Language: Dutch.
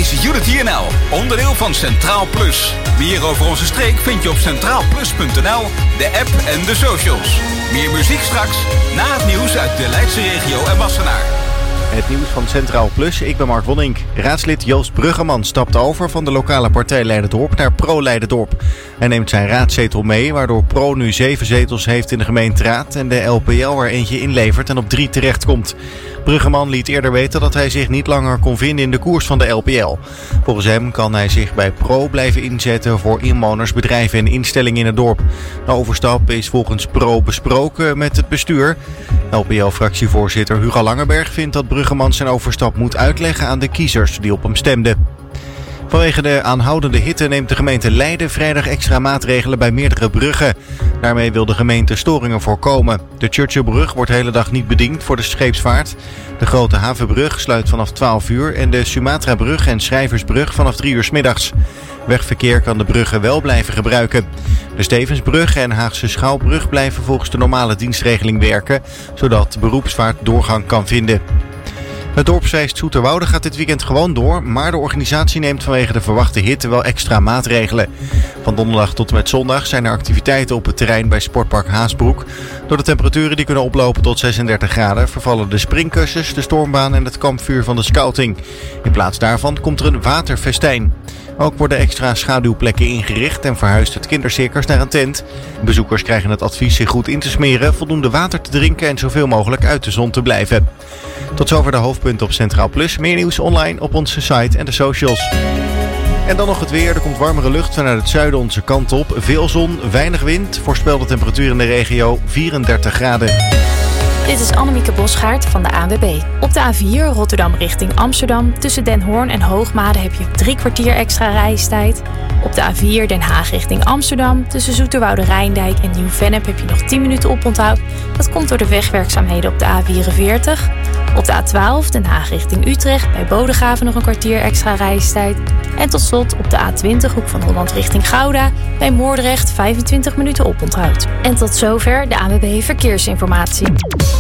is Unity NL, onderdeel van Centraal Plus. Meer over onze streek vind je op centraalplus.nl, de app en de socials. Meer muziek straks, na het nieuws uit de Leidse regio en Wassenaar. Het nieuws van Centraal Plus, ik ben Mark Wonink. Raadslid Joost Bruggeman stapt over van de lokale partij Leiderdorp naar Pro Leiderdorp. Hij neemt zijn raadzetel mee, waardoor Pro nu 7 zetels heeft in de gemeenteraad en de LPL er eentje inlevert en op 3 terechtkomt. Bruggeman liet eerder weten dat hij zich niet langer kon vinden in de koers van de LPL. Volgens hem kan hij zich bij Pro blijven inzetten voor inwoners, bedrijven en instellingen in het dorp. De overstap is volgens Pro besproken met het bestuur. LPL-fractievoorzitter Hugo Langeberg vindt dat Bruggeman zijn overstap moet uitleggen aan de kiezers die op hem stemden. Vanwege de aanhoudende hitte neemt de gemeente Leiden vrijdag extra maatregelen bij meerdere bruggen. Daarmee wil de gemeente storingen voorkomen. De Churchillbrug wordt de hele dag niet bediend voor de scheepsvaart. De Grote Havenbrug sluit vanaf 12 uur en de Sumatrabrug en Schrijversbrug vanaf 3 uur 's middags. Wegverkeer kan de bruggen wel blijven gebruiken. De Stevensbrug en Haagse Schouwbrug blijven volgens de normale dienstregeling werken, zodat de beroepsvaart doorgang kan vinden. Het dorpsfeest Zoeterwoude gaat dit weekend gewoon door, maar de organisatie neemt vanwege de verwachte hitte wel extra maatregelen. Van donderdag tot en met zondag zijn er activiteiten op het terrein bij Sportpark Haasbroek. Door de temperaturen die kunnen oplopen tot 36 graden vervallen de springkussens, de stormbaan en het kampvuur van de scouting. In plaats daarvan komt er een waterfestijn. Ook worden extra schaduwplekken ingericht en verhuist het kindercircus naar een tent. Bezoekers krijgen het advies zich goed in te smeren, voldoende water te drinken en zoveel mogelijk uit de zon te blijven. Tot zover de hoofdpunten op Centraal Plus. Meer nieuws online op onze site en de socials. En dan nog het weer. Er komt warmere lucht vanuit het zuiden onze kant op. Veel zon, weinig wind. Voorspelde temperatuur in de regio 34 graden. Dit is Annemieke Bosgaard van de ANWB. Op de A4 Rotterdam richting Amsterdam. Tussen Den Hoorn en Hoogmade heb je 3 kwartier extra reistijd. Op de A4 Den Haag richting Amsterdam. Tussen Zoeterwoude Rijndijk en Nieuw-Vennep heb je nog 10 minuten oponthoud. Dat komt door de wegwerkzaamheden op de A44. Op de A12 Den Haag richting Utrecht. Bij Bodegraven nog een kwartier extra reistijd. En tot slot op de A20 Hoek van Holland richting Gouda. Bij Moordrecht 25 minuten oponthoud. En tot zover de ANWB Verkeersinformatie.